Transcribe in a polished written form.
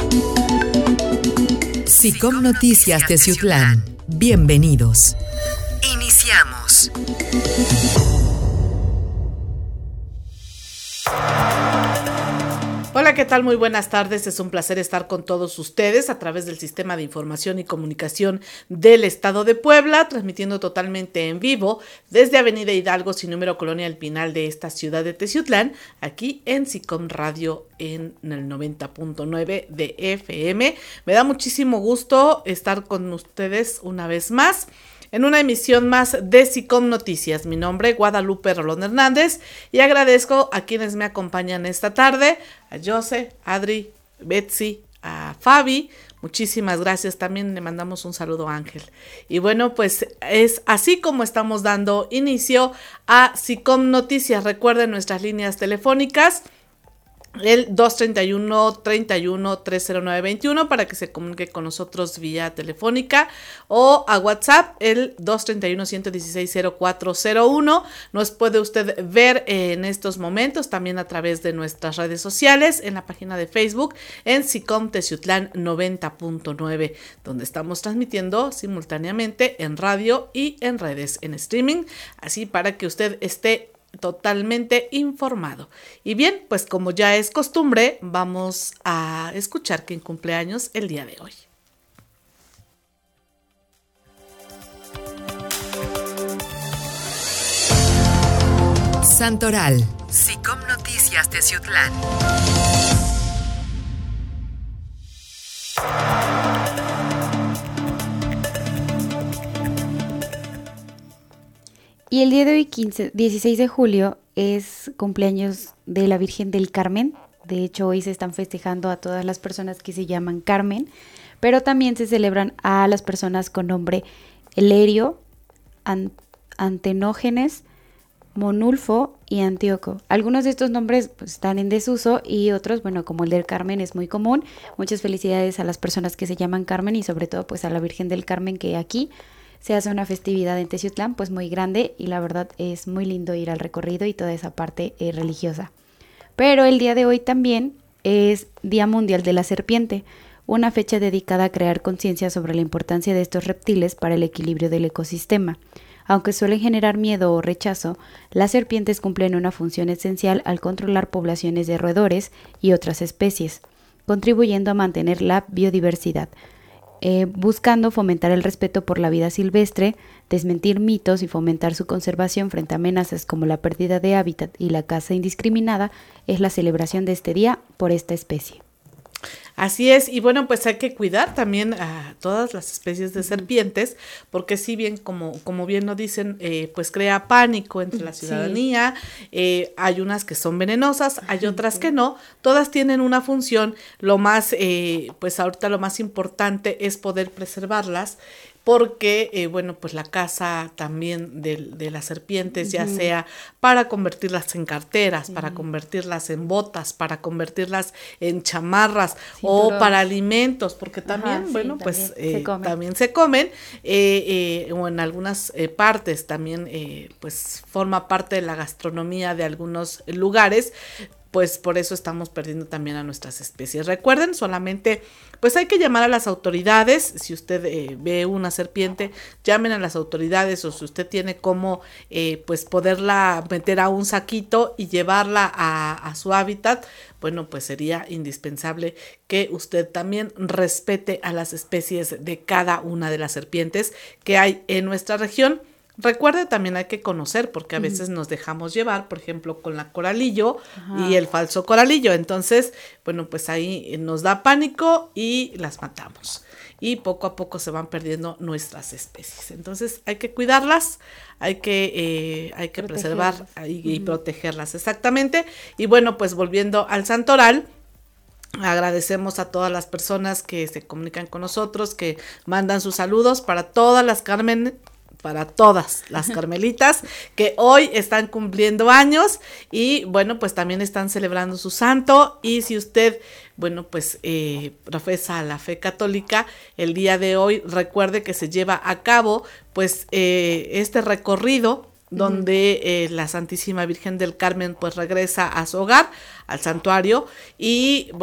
SICOM Noticias Teciutlán. Bienvenidos. Iniciamos. Hola, ¿qué tal? Muy buenas tardes. Es un placer estar con todos ustedes a través del Sistema de Información y Comunicación del Estado de Puebla, transmitiendo totalmente en vivo desde Avenida Hidalgo, sin número, Colonia El Pinal de esta ciudad de Teciutlán, aquí en SICOM Radio en el 90.9 de FM. Me da muchísimo gusto estar con ustedes una vez más en una emisión más de SICOM Noticias. Mi nombre es Guadalupe Rolón Hernández y agradezco a quienes me acompañan esta tarde, a Jose, Adri, Betsy, a Fabi. Muchísimas gracias. También le mandamos un saludo a Ángel. Y bueno, pues es así como estamos dando inicio a SICOM Noticias. Recuerden nuestras líneas telefónicas, el 231-31-30921 para que se comunique con nosotros vía telefónica, o a WhatsApp el 231-116-0401. Nos puede usted ver en estos momentos también a través de nuestras redes sociales, en la página de Facebook en SICOM Teciutlán 90.9, donde estamos transmitiendo simultáneamente en radio y en redes, en streaming, así para que usted esté totalmente informado. Y bien, pues como ya es costumbre, vamos a escuchar quién cumple años el día de hoy. Santoral. SICOM Noticias Teciutlán. Y el día de hoy, 16 de julio, es cumpleaños de la Virgen del Carmen. De hecho, hoy se están festejando a todas las personas que se llaman Carmen, pero también se celebran a las personas con nombre Elerio, Antenógenes, Monulfo y Antíoco. Algunos de estos nombres pues, están en desuso y otros, bueno, como el del Carmen es muy común. Muchas felicidades a las personas que se llaman Carmen y sobre todo pues a la Virgen del Carmen, que aquí se hace una festividad en Teciutlán pues muy grande y la verdad es muy lindo ir al recorrido y toda esa parte religiosa. Pero el día de hoy también es Día Mundial de la Serpiente, una fecha dedicada a crear conciencia sobre la importancia de estos reptiles para el equilibrio del ecosistema. Aunque suelen generar miedo o rechazo, las serpientes cumplen una función esencial al controlar poblaciones de roedores y otras especies, contribuyendo a mantener la biodiversidad. Buscando fomentar el respeto por la vida silvestre, desmentir mitos y fomentar su conservación frente a amenazas como la pérdida de hábitat y la caza indiscriminada, es la celebración de este día por esta especie. Así es, y bueno, pues hay que cuidar también a todas las especies de serpientes, porque si bien, como bien lo dicen, pues crea pánico entre la ciudadanía. Hay unas que son venenosas, hay otras que no, todas tienen una función. Lo más, pues ahorita lo más importante es poder preservarlas, porque, bueno, pues la caza también de las serpientes, ya sea para convertirlas en carteras, para convertirlas en botas, para convertirlas en chamarras, o para alimentos, porque también, bueno, pues también se comen, o en algunas partes también, pues forma parte de la gastronomía de algunos lugares. Pues por eso estamos perdiendo también a nuestras especies. Recuerden, solamente pues hay que llamar a las autoridades. Si usted ve una serpiente, llamen a las autoridades, o si usted tiene cómo pues poderla meter a un saquito y llevarla a su hábitat, bueno, pues sería indispensable que usted también respete a las especies de cada una de las serpientes que hay en nuestra región. Recuerde, también hay que conocer, porque a veces nos dejamos llevar, por ejemplo, con la coralillo y el falso coralillo. Entonces, bueno, pues ahí nos da pánico y las matamos. Y poco a poco se van perdiendo nuestras especies. Entonces, hay que cuidarlas, hay que preservar y protegerlas, exactamente. Y bueno, pues volviendo al santoral, agradecemos a todas las personas que se comunican con nosotros, que mandan sus saludos para todas las carmelitas que hoy están cumpliendo años y bueno, pues también están celebrando su santo. Y si usted, bueno, pues profesa la fe católica, el día de hoy recuerde que se lleva a cabo pues este recorrido donde la Santísima Virgen del Carmen pues regresa a su hogar, al santuario, y